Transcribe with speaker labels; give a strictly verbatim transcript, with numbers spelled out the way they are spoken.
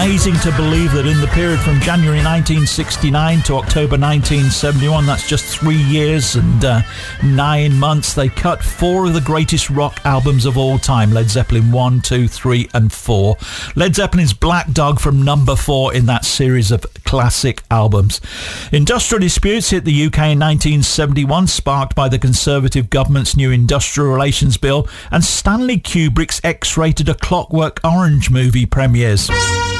Speaker 1: amazing to believe that in the period from January nineteen sixty-nine to October nineteen seventy-one, that's just three years and uh, nine months, they cut four of the greatest rock albums of all time: Led Zeppelin one, two, three and four. Led Zeppelin's Black Dog from number four in that series of classic albums. Industrial disputes hit the U K in nineteen seventy-one, sparked by the Conservative government's new Industrial Relations Bill, and Stanley Kubrick's X-rated A Clockwork Orange movie premieres.